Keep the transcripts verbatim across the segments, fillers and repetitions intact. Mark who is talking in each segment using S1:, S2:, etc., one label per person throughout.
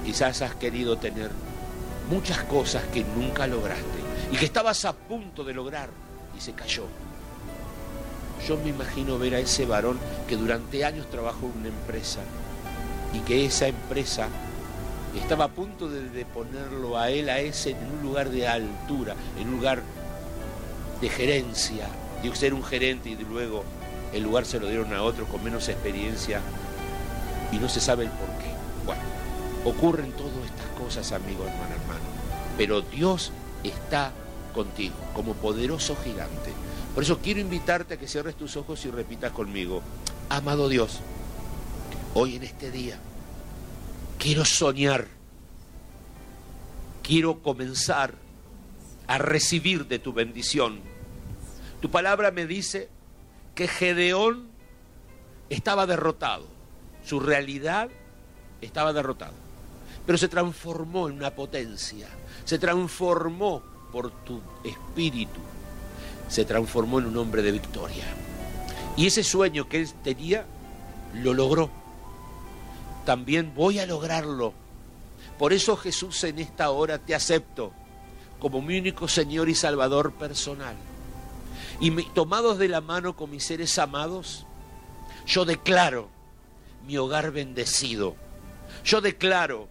S1: Quizás has querido tener muchas cosas que nunca lograste y que estabas a punto de lograr y se cayó. Yo me imagino ver a ese varón que durante años trabajó en una empresa y que esa empresa estaba a punto de, de ponerlo a él, a ese, en un lugar de altura, en un lugar de gerencia, de ser un gerente, y de luego el lugar se lo dieron a otro con menos experiencia y no se sabe el por qué. Bueno, ocurren todas estas cosas, amigo, hermano, hermano, pero Dios está contigo como poderoso gigante. Por eso quiero invitarte a que cierres tus ojos y repitas conmigo: amado Dios, hoy en este día quiero soñar, quiero comenzar a recibir de tu bendición. Tu palabra me dice que Gedeón estaba derrotado, su realidad estaba derrotado, pero se transformó en una potencia, se transformó por tu espíritu, se transformó en un hombre de victoria. Y ese sueño que él tenía, lo logró. También voy a lograrlo. Por eso, Jesús, en esta hora te acepto como mi único Señor y Salvador personal. Y me, tomados de la mano con mis seres amados, yo declaro mi hogar bendecido. Yo declaro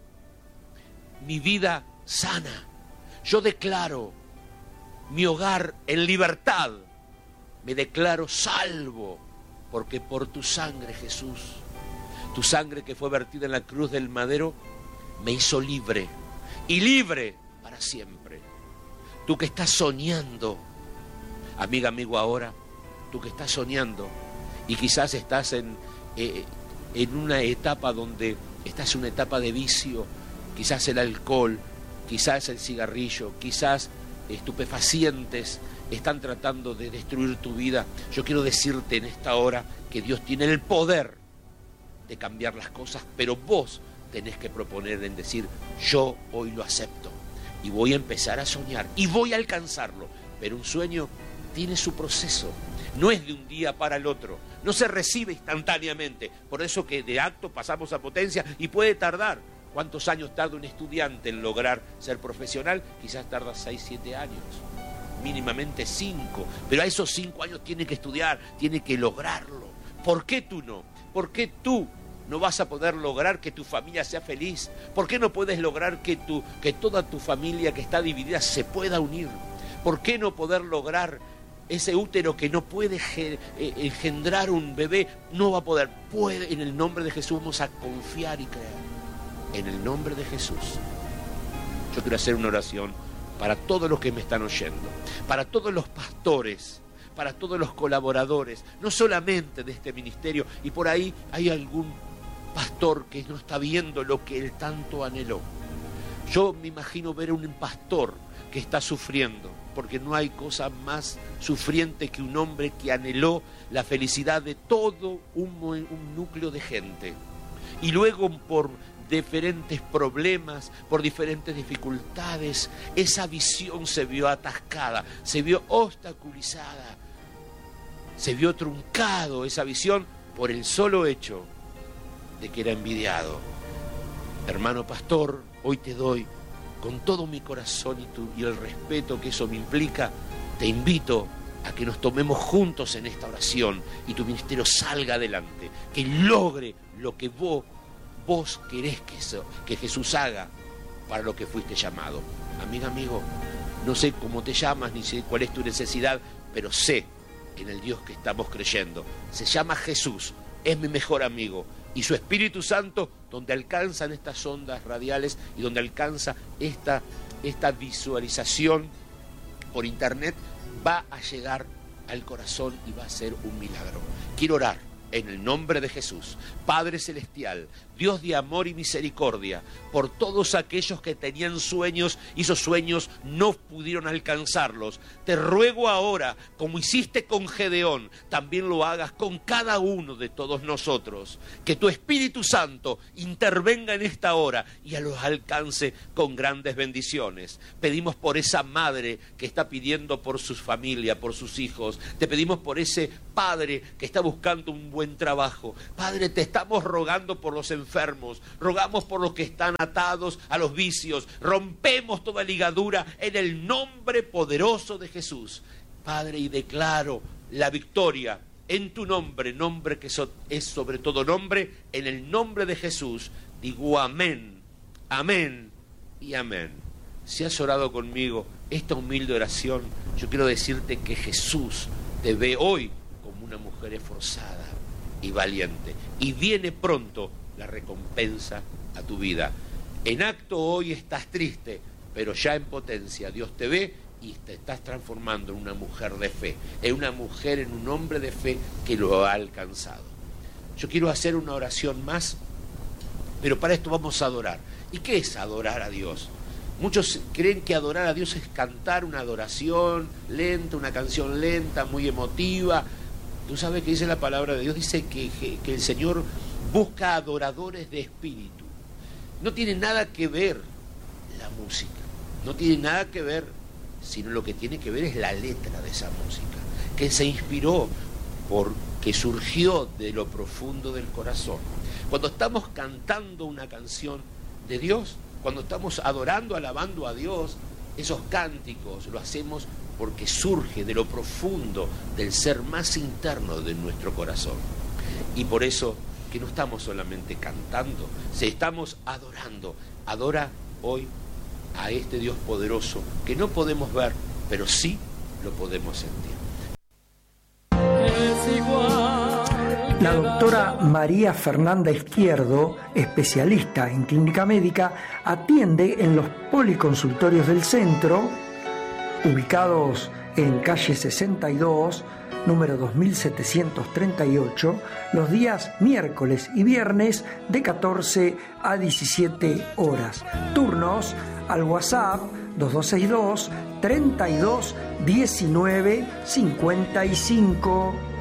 S1: mi vida sana. Yo declaro mi hogar en libertad. Me declaro salvo, porque por tu sangre, Jesús, tu sangre que fue vertida en la cruz del madero, me hizo libre, y libre para siempre. Tú que estás soñando, amiga, amigo, ahora, tú que estás soñando, y quizás estás en, eh, en una etapa donde estás en una etapa de vicio, quizás el alcohol, quizás el cigarrillo, quizás estupefacientes están tratando de destruir tu vida. Yo quiero decirte en esta hora que Dios tiene el poder de cambiar las cosas, pero vos tenés que proponer en decir: yo hoy lo acepto y voy a empezar a soñar y voy a alcanzarlo. Pero un sueño tiene su proceso, no es de un día para el otro, no se recibe instantáneamente. Por eso que de acto pasamos a potencia y puede tardar. ¿Cuántos años tarda un estudiante en lograr ser profesional? Quizás tarda seis, siete años, mínimamente cinco, pero a esos cinco años tiene que estudiar, tiene que lograrlo. ¿Por qué tú no? ¿Por qué tú no vas a poder lograr que tu familia sea feliz? ¿Por qué no puedes lograr que, tu, que toda tu familia que está dividida se pueda unir? ¿Por qué no poder lograr ese útero que no puede engendrar un bebé? No va a poder. Puede. En el nombre de Jesús vamos a confiar y creer. En el nombre de Jesús. Yo quiero hacer una oración para todos los que me están oyendo, para todos los pastores, para todos los colaboradores, no solamente de este ministerio. Y por ahí hay algún pastor que no está viendo lo que él tanto anheló. Yo me imagino ver a un pastor que está sufriendo, porque no hay cosa más sufriente que un hombre que anheló la felicidad de todo un, un núcleo de gente. Y luego por diferentes problemas, por diferentes dificultades, esa visión se vio atascada, se vio obstaculizada, se vio truncado esa visión por el solo hecho de que era envidiado. Hermano pastor, hoy te doy con todo mi corazón y, tu, y el respeto que eso me implica, te invito a que nos tomemos juntos en esta oración y tu ministerio salga adelante, que logre lo que vos Vos querés que, eso, que Jesús haga para lo que fuiste llamado. Amiga, amigo, no sé cómo te llamas ni sé cuál es tu necesidad, pero sé en el Dios que estamos creyendo. Se llama Jesús, es mi mejor amigo. Y su Espíritu Santo, donde alcanzan estas ondas radiales y donde alcanza esta, esta visualización por internet, va a llegar al corazón y va a ser un milagro. Quiero orar. En el nombre de Jesús, Padre Celestial, Dios de amor y misericordia, por todos aquellos que tenían sueños y esos sueños no pudieron alcanzarlos, te ruego ahora, como hiciste con Gedeón, también lo hagas con cada uno de todos nosotros. Que tu Espíritu Santo intervenga en esta hora y a los alcance con grandes bendiciones. Pedimos por esa madre que está pidiendo por su familia, por sus hijos. Te pedimos por ese padre que está buscando un buen trabajo. Padre, te estamos rogando por los enfermos enfermos, rogamos por los que están atados a los vicios, rompemos toda ligadura en el nombre poderoso de Jesús. Padre, y declaro la victoria en tu nombre, nombre que es sobre todo nombre, en el nombre de Jesús. Digo amén, amén y amén. Si has orado conmigo esta humilde oración, yo quiero decirte que Jesús te ve hoy como una mujer esforzada y valiente, y viene pronto la recompensa a tu vida. En acto hoy estás triste, pero ya en potencia Dios te ve y te estás transformando en una mujer de fe, en una mujer, en un hombre de fe que lo ha alcanzado. Yo quiero hacer una oración más, pero para esto vamos a adorar. ¿Y qué es adorar a Dios? Muchos creen que adorar a Dios es cantar una adoración lenta, una canción lenta, muy emotiva. Tú sabes que dice la palabra de Dios, dice que, que, que el Señor busca adoradores de espíritu. No tiene nada que ver la música, no tiene nada que ver, sino lo que tiene que ver es la letra de esa música, que se inspiró, porque surgió de lo profundo del corazón. Cuando estamos cantando una canción de Dios, cuando estamos adorando, alabando a Dios, esos cánticos lo hacemos porque surge de lo profundo del ser más interno de nuestro corazón. Y por eso que no estamos solamente cantando, se estamos adorando. Adora hoy a este Dios poderoso que no podemos ver, pero sí lo podemos sentir.
S2: Es igual.
S3: La doctora María Fernanda Izquierdo, especialista en clínica médica, atiende en los policonsultorios del centro, ubicados en calle sesenta y dos, número dos mil setecientos treinta y ocho, los días miércoles y viernes de catorce a diecisiete horas. Turnos al WhatsApp dos dos seis dos, treinta y dos, diecinueve, cincuenta y cinco.